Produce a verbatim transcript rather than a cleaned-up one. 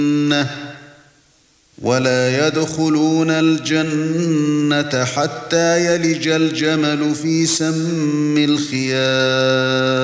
ولا يدخلون الجنة حتى يلج الجمل في سم الخياط